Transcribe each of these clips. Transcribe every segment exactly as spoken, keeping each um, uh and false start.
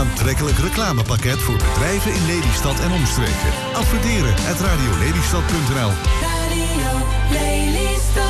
aantrekkelijk reclamepakket voor bedrijven in Lelystad en omstreken. Adverteren at radiolelystad punt n l. Radio Lelystad.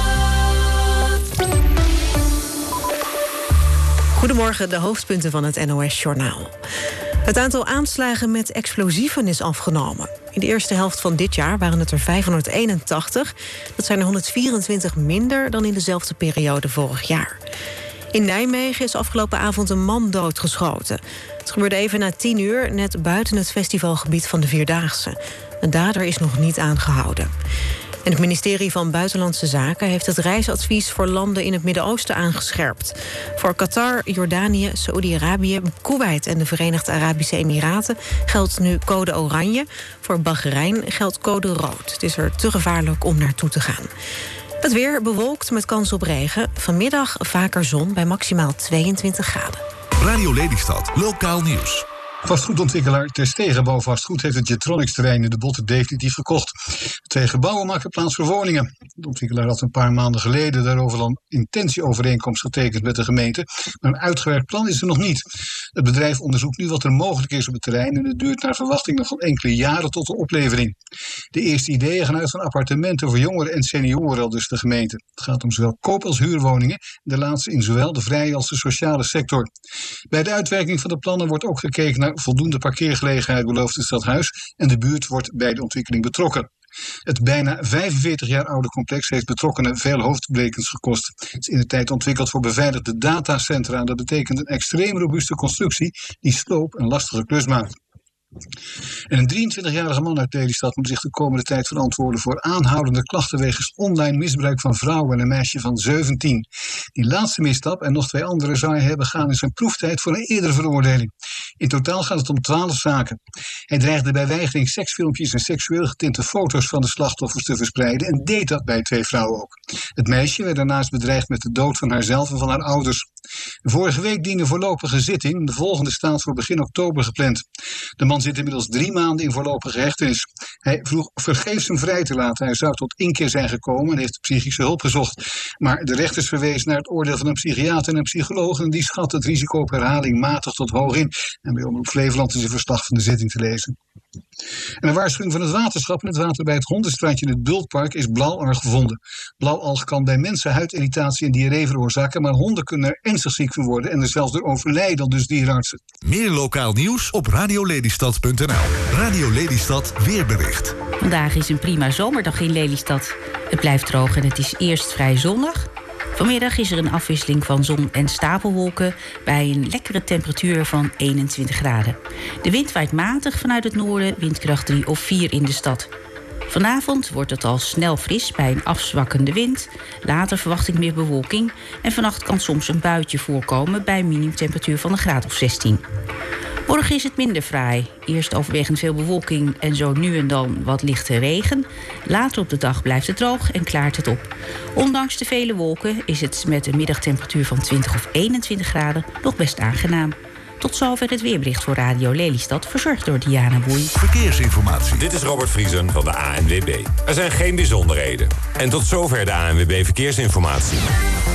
Goedemorgen, de hoofdpunten van het N O S-journaal. Het aantal aanslagen met explosieven is afgenomen. In de eerste helft van dit jaar waren het er vijfhonderdeenentachtig. Dat zijn er honderdvierentwintig minder dan in dezelfde periode vorig jaar. In Nijmegen is afgelopen avond een man doodgeschoten. Het gebeurde even na tien uur, net buiten het festivalgebied van de Vierdaagse. Een dader is nog niet aangehouden. En het ministerie van Buitenlandse Zaken heeft het reisadvies voor landen in het Midden-Oosten aangescherpt. Voor Qatar, Jordanië, Saoedi-Arabië, Koeweit en de Verenigde Arabische Emiraten geldt nu code oranje. Voor Bahrein geldt code rood. Het is er te gevaarlijk om naartoe te gaan. Het weer bewolkt met kans op regen. Vanmiddag vaker zon bij maximaal tweeëntwintig graden. Radio Lelystad, lokaal nieuws. Vastgoedontwikkelaar Ter Stegenbouw Vastgoed heeft het Jetronics-terrein in de Botten definitief gekocht. De twee gebouwen maken plaats voor woningen. De ontwikkelaar had een paar maanden geleden daarover al een intentieovereenkomst getekend met de gemeente, maar een uitgewerkt plan is er nog niet. Het bedrijf onderzoekt nu wat er mogelijk is op het terrein en het duurt naar verwachting nog van enkele jaren tot de oplevering. De eerste ideeën gaan uit van appartementen voor jongeren en senioren, al dus de gemeente. Het gaat om zowel koop- als huurwoningen, de laatste in zowel de vrije als de sociale sector. Bij de uitwerking van de plannen wordt ook gekeken naar voldoende parkeergelegenheid, belooft het stadhuis, en de buurt wordt bij de ontwikkeling betrokken. Het bijna vijfenveertig jaar oude complex heeft betrokkenen veel hoofdbrekens gekost. Het is in de tijd ontwikkeld voor beveiligde datacentra. Dat betekent een extreem robuuste constructie die sloop een lastige klus maakt. En een drieëntwintigjarige man uit Lelystad moet zich de komende tijd verantwoorden voor aanhoudende klachten wegens online misbruik van vrouwen en een meisje van zeventien. Die laatste misstap en nog twee andere zou hij hebben begaan in zijn proeftijd voor een eerdere veroordeling. In totaal gaat het om twaalf zaken. Hij dreigde bij weigering seksfilmpjes en seksueel getinte foto's van de slachtoffers te verspreiden en deed dat bij twee vrouwen ook. Het meisje werd daarnaast bedreigd met de dood van haarzelf en van haar ouders. Vorige week diende voorlopige zitting. De volgende staat voor begin oktober gepland. De man zit inmiddels drie maanden in voorlopige hechtenis. Hij vroeg vergeefs hem vrij te laten. Hij zou tot inkeer zijn gekomen en heeft psychische hulp gezocht. Maar de rechters verwezen naar het oordeel van een psychiater en een psycholoog en die schat het risico op herhaling matig tot hoog in. En bij Omroep Flevoland is een verslag van de zitting te lezen. En een waarschuwing van het waterschap in het water bij het hondenstrandje in het Bultpark is blauwalg gevonden. Blauwalg kan bij mensen huidirritatie en diarree veroorzaken, maar honden kunnen er ernstig ziek van worden en er zelfs door overlijden, dus dierenartsen. Meer lokaal nieuws op radiolelystad punt n l. Radio Lelystad weerbericht. Vandaag is een prima zomerdag in Lelystad. Het blijft droog en het is eerst vrij zonnig. Vanmiddag is er een afwisseling van zon en stapelwolken bij een lekkere temperatuur van eenentwintig graden. De wind waait matig vanuit het noorden, windkracht drie of vier in de stad. Vanavond wordt het al snel fris bij een afzwakkende wind. Later verwacht ik meer bewolking en vannacht kan soms een buitje voorkomen bij een minimumtemperatuur van een graad of zestien. Morgen is het minder fraai. Eerst overwegend veel bewolking en zo nu en dan wat lichte regen. Later op de dag blijft het droog en klaart het op. Ondanks de vele wolken is het met een middagtemperatuur van twintig of eenentwintig graden nog best aangenaam. Tot zover het weerbericht voor Radio Lelystad, verzorgd door Diana Boei. Verkeersinformatie. Dit is Robert Vriesen van de A N W B. Er zijn geen bijzonderheden. En tot zover de A N W B Verkeersinformatie.